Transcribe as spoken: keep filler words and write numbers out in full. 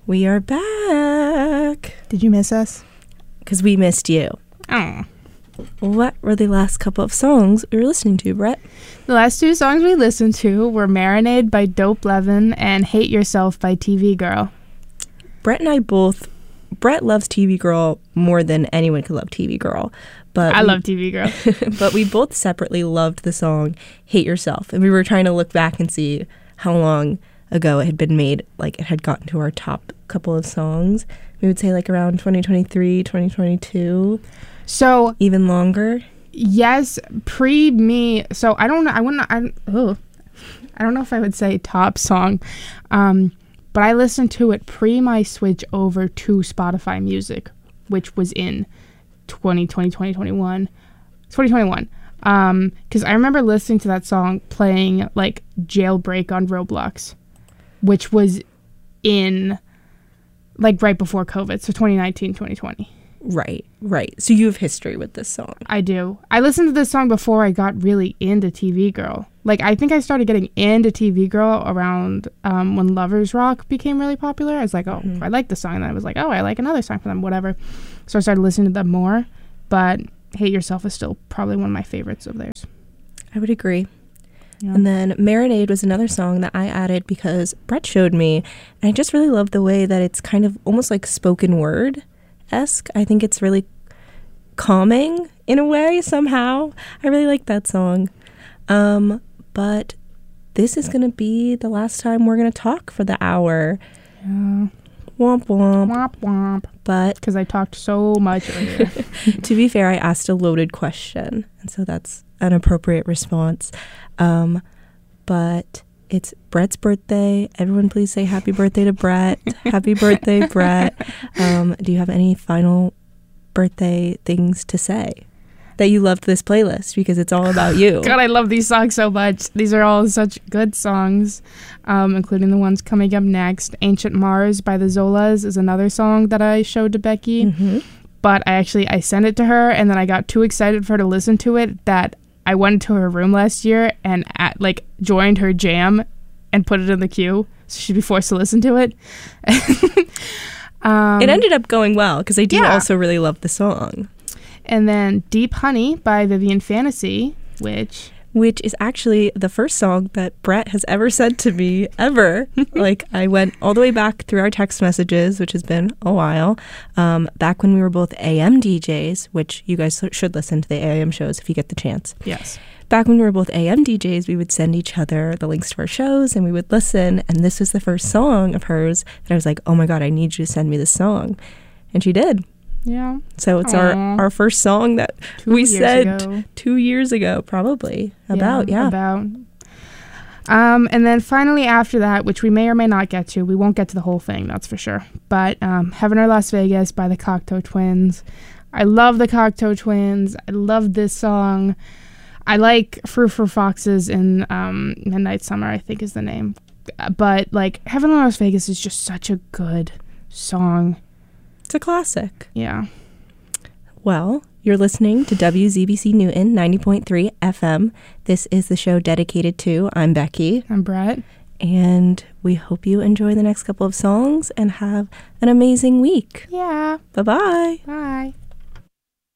We are back. Did you miss us? Because we missed you. Oh. What were the last couple of songs we were listening to, Brett? The last two songs we listened to were Marinade by Dope Levin and Hate Yourself by T V Girl. Brett and I both... Brett loves T V Girl more than anyone could love T V Girl. But I we, love T V Girl. But we both separately loved the song Hate Yourself. And we were trying to look back and see how long ago it had been made. Like, it had gotten to our top couple of songs. We would say, like, around twenty twenty-three, twenty twenty-two. So... Even longer? Yes, pre-me. So, I don't know. I wouldn't... I, ugh. I don't know if I would say top song. Um... But I listened to it pre my switch over to Spotify Music, which was in twenty twenty, twenty twenty-one. twenty twenty-one. Um, because I remember listening to that song playing, like, Jailbreak on Roblox, which was in, like, right before COVID. So twenty nineteen, twenty twenty. Right, right. So you have history with this song. I do. I listened to this song before I got really into T V Girl. Like, I think I started getting into T V Girl around um, when Lovers Rock became really popular. I was like, oh, mm-hmm. I like this song. And then I was like, oh, I like another song from them, whatever. So I started listening to them more. But Hate Yourself is still probably one of my favorites of theirs. I would agree. Yeah. And then Marinade was another song that I added because Brett showed me. And I just really love the way that it's kind of almost like spoken word-esque. I think it's really calming in a way somehow. I really like that song. Um... But this is going to be the last time we're going to talk for the hour. Yeah. Womp womp. Womp womp. But because I talked so much earlier. To be fair, I asked a loaded question. And so that's an appropriate response. Um, but it's Brett's birthday. Everyone please say happy birthday to Brett. Happy birthday, Brett. Um, do you have any final birthday things to say? That you loved this playlist because it's all about you. God, I love these songs so much. These are all such good songs, um, including the ones coming up next. Ancient Mars by the Zolas is another song that I showed to Becky. Mm-hmm. But I actually, I sent it to her, and then I got too excited for her to listen to it that I went into her room last year and at, like joined her jam and put it in the queue so she'd be forced to listen to it. um, it ended up going well because I do yeah. also really love the song. And then Deep Honey by Vivian Fantasy, which... Which is actually the first song that Brett has ever said to me, ever. Like, I went all the way back through our text messages, which has been a while, um, back when we were both A M D Js, which you guys should listen to the A M shows if you get the chance. Yes. Back when we were both A M D Js, we would send each other the links to our shows, and we would listen, and this was the first song of hers that I was like, oh my God, I need you to send me this song. And she did. Yeah. So it's Aww. our, our first song that two we years said ago. two years ago, probably. About, yeah. yeah. About. Um, and then finally after that, which we may or may not get to, we won't get to the whole thing, that's for sure. But um, Heaven or Las Vegas by the Cocteau Twins. I love the Cocteau Twins. I love this song. I like Fruit for Foxes in um, Midnight Summer, I think is the name. But like Heaven or Las Vegas is just such a good song. It's a classic. Yeah. Well, you're listening to W Z B C Newton ninety point three F M. This is the show dedicated to, I'm Becky. I'm Brett. And we hope you enjoy the next couple of songs and have an amazing week. Yeah. Bye-bye. Bye.